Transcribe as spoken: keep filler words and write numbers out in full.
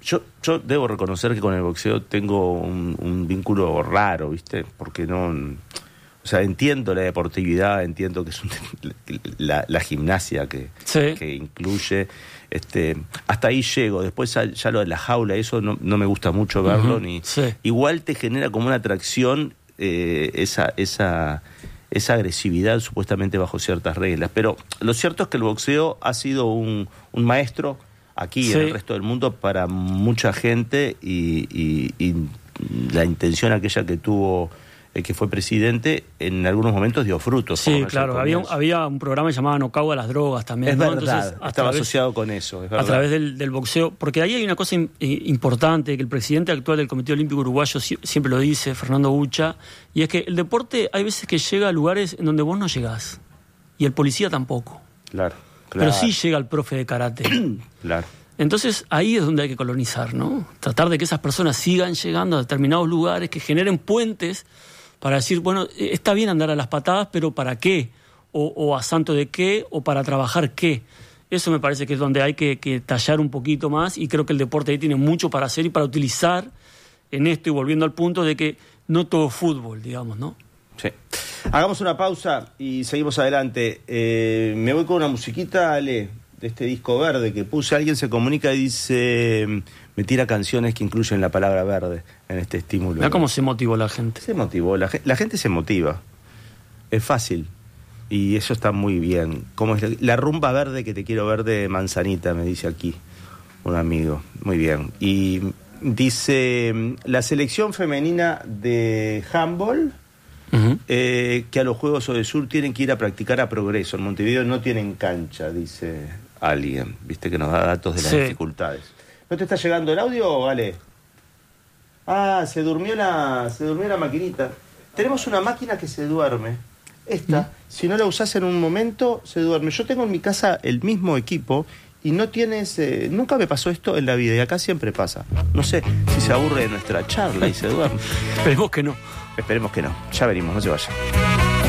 yo, yo debo reconocer que con el boxeo tengo un, un vínculo raro, ¿viste? Porque no... O sea, entiendo la deportividad, entiendo que es un, la, la gimnasia que, sí. que incluye... Este, hasta ahí llego, después ya, ya lo de la jaula, eso no, no me gusta mucho verlo, uh-huh. ni sí. igual te genera como una atracción eh, esa, esa, esa agresividad supuestamente bajo ciertas reglas, pero lo cierto es que el boxeo ha sido un, un maestro aquí y sí. en el resto del mundo para mucha gente y, y, y la intención aquella que tuvo el que fue presidente, en algunos momentos dio frutos. Sí, claro, había un, había un programa llamado Knockout a las drogas también. Es ¿no? verdad, Entonces, estaba través, asociado con eso, es verdad. A través del, del boxeo, porque ahí hay una cosa in, importante, que el presidente actual del Comité Olímpico Uruguayo siempre lo dice, Fernando Bucha, y es que el deporte hay veces que llega a lugares en donde vos no llegás, y el policía tampoco. Claro, claro. Pero sí llega el profe de karate. Claro. Entonces ahí es donde hay que colonizar, ¿no? Tratar de que esas personas sigan llegando a determinados lugares, que generen puentes para decir, bueno, está bien andar a las patadas, pero ¿para qué? O, o a santo de qué, o para trabajar qué. Eso me parece que es donde hay que, que tallar un poquito más, y creo que el deporte ahí tiene mucho para hacer y para utilizar en esto, y volviendo al punto de que no todo fútbol, digamos, ¿no? Sí. Hagamos una pausa y seguimos adelante. Eh, me voy con una musiquita, Ale, de este disco verde que puse. Alguien se comunica y dice... Me tira canciones que incluyen la palabra verde en este estímulo. Mira cómo se motivó la gente. Se motivó, la, la gente se motiva. Es fácil. Y eso está muy bien. Como es la, la rumba verde que te quiero ver de Manzanita, me dice aquí un amigo. Muy bien. Y dice, la selección femenina de handball, uh-huh. eh, que a los Juegos Odesur tienen que ir a practicar a Progreso. En Montevideo no tienen cancha, dice alguien. Viste que nos da datos de las sí. dificultades. ¿No te está llegando el audio, Vale? Ah, se durmió la, se durmió la maquinita. Tenemos una máquina que se duerme. Esta, ¿Mm? Si no la usás en un momento, se duerme. Yo tengo en mi casa el mismo equipo y no tienes... Eh, nunca me pasó esto en la vida y acá siempre pasa. No sé si se aburre de nuestra charla y se duerme. Esperemos que no. Esperemos que no. Ya venimos, no se vaya.